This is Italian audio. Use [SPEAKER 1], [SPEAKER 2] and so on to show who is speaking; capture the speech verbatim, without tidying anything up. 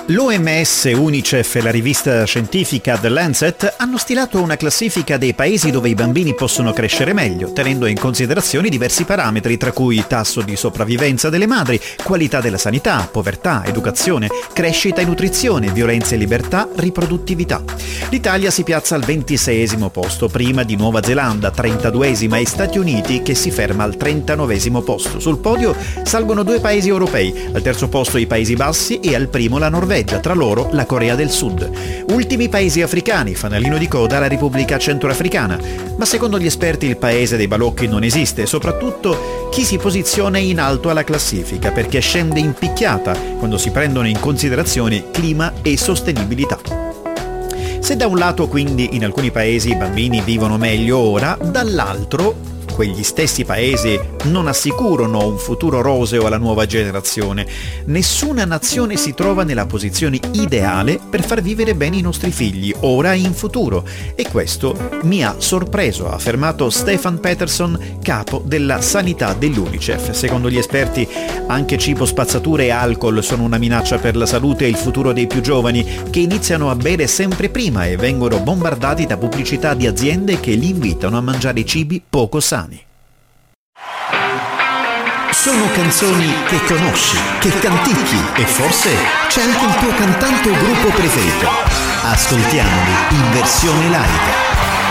[SPEAKER 1] L'O M S, UNICEF e la rivista scientifica The Lancet hanno stilato una classifica dei paesi dove i bambini possono crescere meglio, tenendo in considerazione diversi parametri, tra cui tasso di sopravvivenza delle madri, qualità della sanità, povertà, educazione, crescita e nutrizione, violenza e libertà, riproduttività. L'Italia si piazza al ventiseiesimo posto, prima di Nuova Zelanda, trentaduesima, e Stati Uniti, che si ferma al trentanovesimo posto. Sul podio salgono due paesi europei, al terzo posto i Paesi Bassi e al primo la Norvegia. Tra loro la Corea del Sud. Ultimi paesi africani, fanalino di coda la Repubblica Centroafricana. Ma secondo gli esperti il paese dei balocchi non esiste, soprattutto chi si posiziona in alto alla classifica, perché scende in picchiata quando si prendono in considerazione clima e sostenibilità. Se da un lato quindi in alcuni paesi i bambini vivono meglio ora, dall'altro quegli stessi paesi non assicurano un futuro roseo alla nuova generazione. Nessuna nazione si trova nella posizione ideale per far vivere bene i nostri figli, ora e in futuro. E questo mi ha sorpreso, ha affermato Stefan Peterson, capo della sanità dell'UNICEF. Secondo gli esperti, anche cibo spazzatura e alcol sono una minaccia per la salute e il futuro dei più giovani, che iniziano a bere sempre prima e vengono bombardati da pubblicità di aziende che li invitano a mangiare cibi poco sani.
[SPEAKER 2] Sono canzoni che conosci, che canticchi e forse c'è anche il tuo cantante o gruppo preferito. Ascoltiamoli in versione live.